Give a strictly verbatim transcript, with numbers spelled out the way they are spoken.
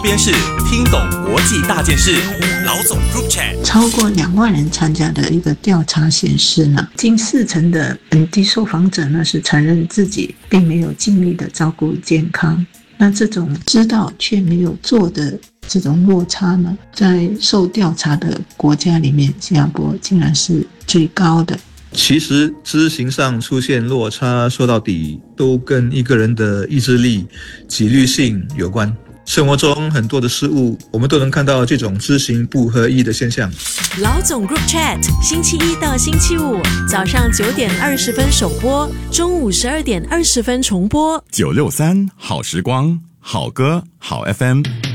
边是听懂国际大件事，老总 Group Chat。 超过两万人参加的一个调查显示呢，近四成的本地受访者呢是承认自己并没有尽力的照顾健康。那这种知道却没有做的这种落差呢，在受调查的国家里面，新加坡竟然是最高的。 其实知行上出现落差，说到底都跟一个人的意志力、纪律性有关。生活中很多的事物，我们都能看到这种知行不合一的现象。 老总 Group Chat， 星期一到星期五早上九点二十分首播，中午十二点二十分重播。 九六三好时光，好歌好 F M。